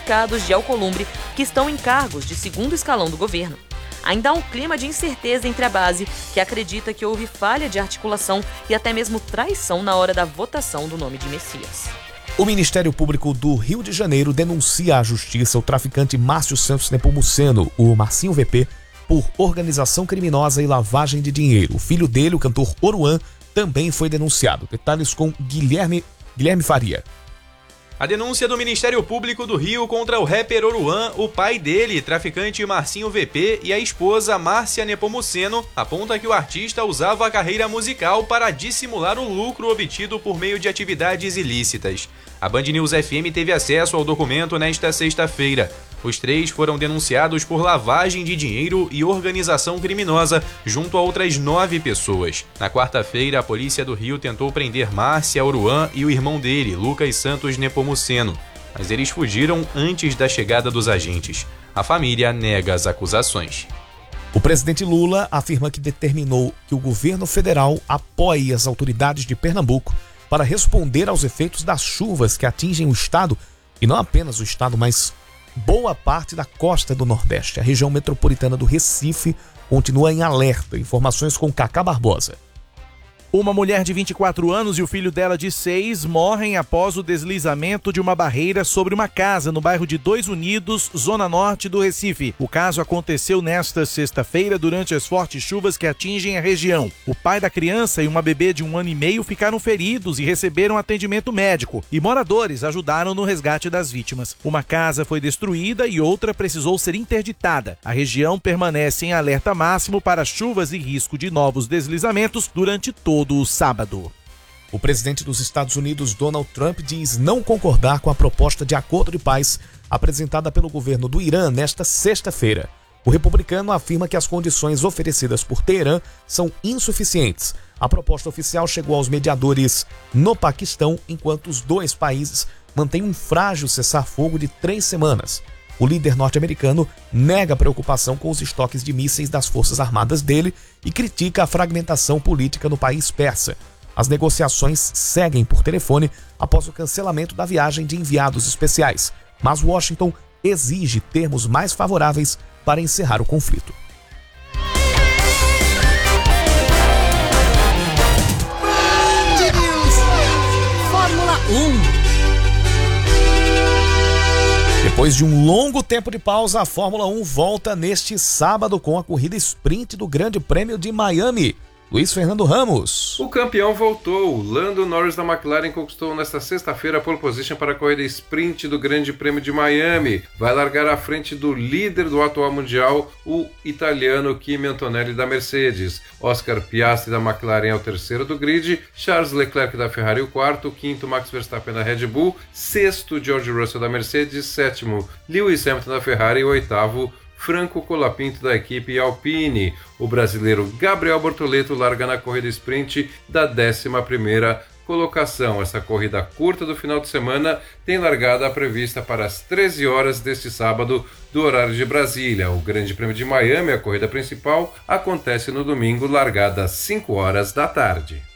qualificados de Alcolumbre que estão em cargos de segundo escalão do governo. Ainda há um clima de incerteza entre a base, que acredita que houve falha de articulação e até mesmo traição na hora da votação do nome de Messias. O Ministério Público do Rio de Janeiro denuncia à Justiça o traficante Márcio Santos Nepomuceno, o Marcinho VP, por organização criminosa e lavagem de dinheiro. O filho dele, o cantor Oruan, também foi denunciado. Detalhes com Guilherme Faria. A denúncia do Ministério Público do Rio contra o rapper Oruan, o pai dele, traficante Marcinho VP, e a esposa Márcia Nepomuceno, aponta que o artista usava a carreira musical para dissimular o lucro obtido por meio de atividades ilícitas. A Band News FM teve acesso ao documento nesta sexta-feira. Os três foram denunciados por lavagem de dinheiro e organização criminosa, junto a outras 9 pessoas. Na quarta-feira, a polícia do Rio tentou prender Márcia, Oruan e o irmão dele, Lucas Santos Nepomuceno, mas eles fugiram antes da chegada dos agentes. A família nega as acusações. O presidente Lula afirma que determinou que o governo federal apoie as autoridades de Pernambuco para responder aos efeitos das chuvas que atingem o estado, e não apenas o estado, mas boa parte da costa do Nordeste. A região metropolitana do Recife continua em alerta. Informações com Cacá Barbosa. Uma mulher de 24 anos e o filho dela de 6 morrem após o deslizamento de uma barreira sobre uma casa no bairro de Dois Unidos, zona norte do Recife. O caso aconteceu nesta sexta-feira durante as fortes chuvas que atingem a região. O pai da criança e uma bebê de 1 ano e meio ficaram feridos e receberam atendimento médico, e moradores ajudaram no resgate das vítimas. Uma casa foi destruída e outra precisou ser interditada. A região permanece em alerta máximo para chuvas e risco de novos deslizamentos durante todo o sábado. O presidente dos Estados Unidos, Donald Trump, diz não concordar com a proposta de acordo de paz apresentada pelo governo do Irã nesta sexta-feira. O republicano afirma que as condições oferecidas por Teherã são insuficientes. A proposta oficial chegou aos mediadores no Paquistão, enquanto os dois países mantêm um frágil cessar-fogo de 3 semanas. O líder norte-americano nega preocupação com os estoques de mísseis das forças armadas dele e critica a fragmentação política no país persa. As negociações seguem por telefone após o cancelamento da viagem de enviados especiais, mas Washington exige termos mais favoráveis para encerrar o conflito. Fórmula 1. Depois de um longo tempo de pausa, a Fórmula 1 volta neste sábado com a corrida sprint do Grande Prêmio de Miami. Luiz Fernando Ramos. O campeão voltou. Lando Norris da McLaren conquistou nesta sexta-feira a pole position para a corrida sprint do Grande Prêmio de Miami. Vai largar à frente do líder do atual mundial, o italiano Kimi Antonelli da Mercedes. Oscar Piastri da McLaren é o terceiro do grid, Charles Leclerc da Ferrari o quarto, quinto Max Verstappen da Red Bull, sexto George Russell da Mercedes, sétimo Lewis Hamilton da Ferrari e oitavo Franco Colapinto da equipe Alpine. O brasileiro Gabriel Bortoleto larga na corrida sprint da 11ª colocação. Essa corrida curta do final de semana tem largada prevista para as 13 horas deste sábado do horário de Brasília. O Grande Prêmio de Miami, a corrida principal, acontece no domingo, largada às 5 horas da tarde.